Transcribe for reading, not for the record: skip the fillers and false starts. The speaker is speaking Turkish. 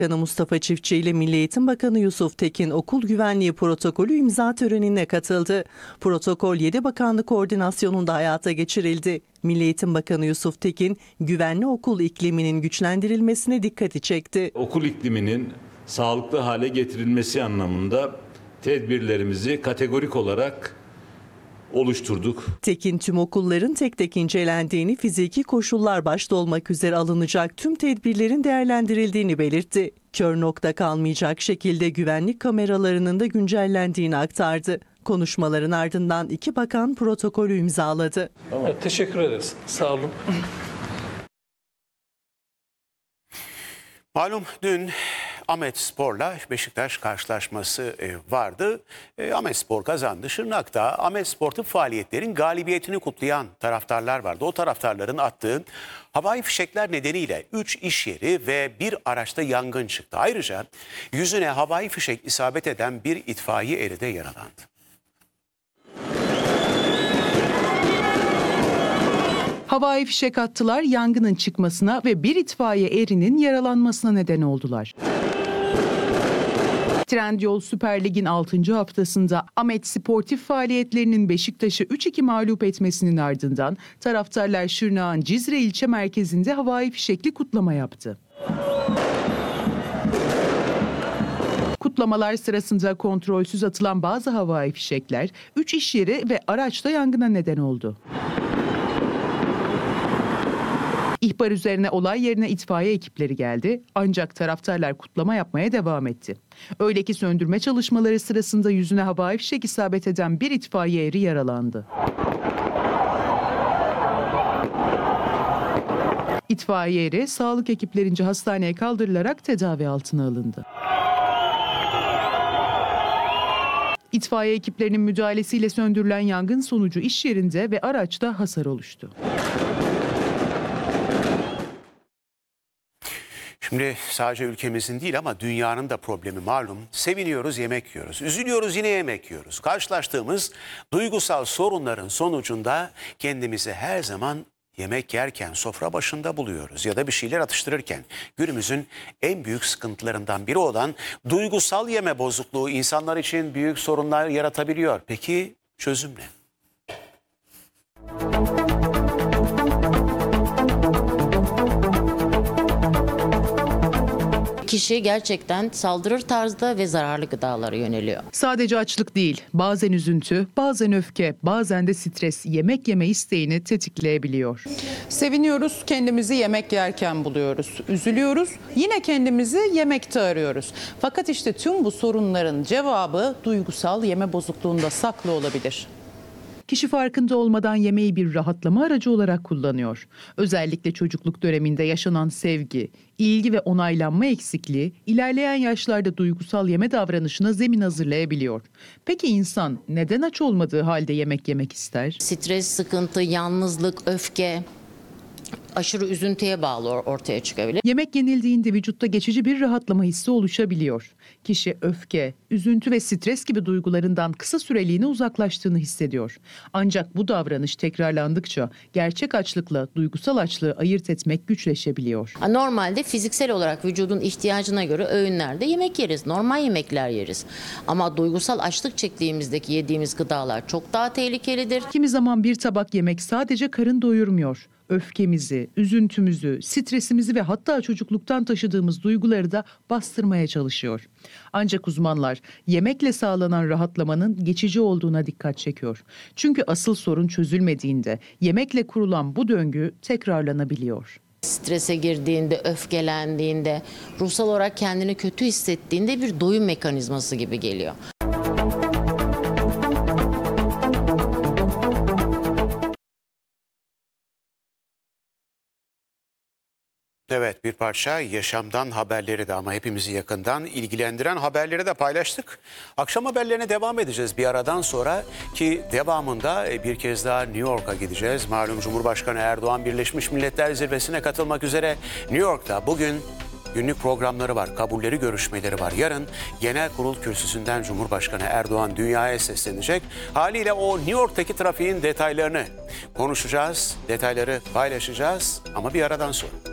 Mustafa Çiftçi ile Milli Eğitim Bakanı Yusuf Tekin okul güvenliği protokolü imza törenine katıldı. Protokol 7 bakanlık koordinasyonunda hayata geçirildi. Milli Eğitim Bakanı Yusuf Tekin, güvenli okul ikliminin güçlendirilmesine dikkati çekti. Okul ikliminin sağlıklı hale getirilmesi anlamında tedbirlerimizi kategorik olarak oluşturduk. Tekin tüm okulların tek tek incelendiğini, fiziki koşullar başta olmak üzere alınacak tüm tedbirlerin değerlendirildiğini belirtti. Kör nokta kalmayacak şekilde güvenlik kameralarının da güncellendiğini aktardı. Konuşmaların ardından iki bakan protokolü imzaladı. Evet, teşekkür ederiz. Sağ olun. Malum dün Ahmetspor'la Beşiktaş karşılaşması vardı. Ahmetspor kazandı. Şırnak'ta Ahmetspor tıp faaliyetlerin galibiyetini kutlayan taraftarlar vardı. O taraftarların attığı havai fişekler nedeniyle 3 iş yeri ve bir araçta yangın çıktı. Ayrıca yüzüne havai fişek isabet eden bir itfaiye eri de yaralandı. Havai fişek attılar, yangının çıkmasına ve bir itfaiye erinin yaralanmasına neden oldular. Trendyol Süper Lig'in 6. haftasında Ahmet sportif faaliyetlerinin Beşiktaş'ı 3-2 mağlup etmesinin ardından taraftarlar Şırnak'ın Cizre ilçe merkezinde havai fişekli kutlama yaptı. Kutlamalar sırasında kontrolsüz atılan bazı havai fişekler 3 iş yeri ve araçta yangına neden oldu. İhbar üzerine olay yerine itfaiye ekipleri geldi ancak taraftarlar kutlama yapmaya devam etti. Öyle ki söndürme çalışmaları sırasında yüzüne havai fişek isabet eden bir itfaiye eri yaralandı. İtfaiye eri sağlık ekiplerince hastaneye kaldırılarak tedavi altına alındı. İtfaiye ekiplerinin müdahalesiyle söndürülen yangın sonucu iş yerinde ve araçta hasar oluştu. Şimdi sadece ülkemizin değil ama dünyanın da problemi malum. Seviniyoruz, yemek yiyoruz. Üzülüyoruz, yine yemek yiyoruz. Karşılaştığımız duygusal sorunların sonucunda kendimizi her zaman yemek yerken sofra başında buluyoruz ya da bir şeyler atıştırırken. Günümüzün en büyük sıkıntılarından biri olan duygusal yeme bozukluğu insanlar için büyük sorunlar yaratabiliyor. Peki çözüm ne? Kişi gerçekten saldırır tarzda ve zararlı gıdalara yöneliyor. Sadece açlık değil, bazen üzüntü, bazen öfke, bazen de stres yemek yeme isteğini tetikleyebiliyor. Seviniyoruz, kendimizi yemek yerken buluyoruz. Üzülüyoruz, yine kendimizi yemekte arıyoruz. Fakat işte tüm bu sorunların cevabı duygusal yeme bozukluğunda saklı olabilir. Kişi farkında olmadan yemeği bir rahatlama aracı olarak kullanıyor. Özellikle çocukluk döneminde yaşanan sevgi, ilgi ve onaylanma eksikliği ilerleyen yaşlarda duygusal yeme davranışına zemin hazırlayabiliyor. Peki insan neden aç olmadığı halde yemek yemek ister? Stres, sıkıntı, yalnızlık, öfke, aşırı üzüntüye bağlı ortaya çıkabilir. Yemek yenildiğinde vücutta geçici bir rahatlama hissi oluşabiliyor. Kişi öfke, üzüntü ve stres gibi duygularından kısa süreliğine uzaklaştığını hissediyor. Ancak bu davranış tekrarlandıkça gerçek açlıkla duygusal açlığı ayırt etmek güçleşebiliyor. Normalde fiziksel olarak vücudun ihtiyacına göre öğünlerde yemek yeriz, normal yemekler yeriz. Ama duygusal açlık çektiğimizdeki yediğimiz gıdalar çok daha tehlikelidir. Kimi zaman bir tabak yemek sadece karın doyurmuyor. Öfkemizi, üzüntümüzü, stresimizi ve hatta çocukluktan taşıdığımız duyguları da bastırmaya çalışıyor. Ancak uzmanlar yemekle sağlanan rahatlamanın geçici olduğuna dikkat çekiyor. Çünkü asıl sorun çözülmediğinde yemekle kurulan bu döngü tekrarlanabiliyor. Strese girdiğinde, öfkelendiğinde, ruhsal olarak kendini kötü hissettiğinde bir doyum mekanizması gibi geliyor. Evet, bir parça yaşamdan haberleri de ama hepimizi yakından ilgilendiren haberleri de paylaştık. Akşam haberlerine devam edeceğiz bir aradan sonra ki devamında bir kez daha New York'a gideceğiz. Malum Cumhurbaşkanı Erdoğan Birleşmiş Milletler Zirvesi'ne katılmak üzere New York'ta. Bugün günlük programları var, kabulleri, görüşmeleri var. Yarın genel kurul kürsüsünden Cumhurbaşkanı Erdoğan dünyaya seslenecek. Haliyle o New York'taki trafiğin detaylarını konuşacağız, detayları paylaşacağız ama bir aradan sonra.